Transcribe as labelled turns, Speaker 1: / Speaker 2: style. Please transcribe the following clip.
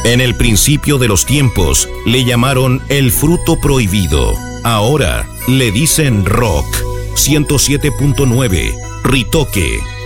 Speaker 1: En el principio de los tiempos le llamaron el fruto prohibido. Ahora le dicen rock. 107.9, Ritoque.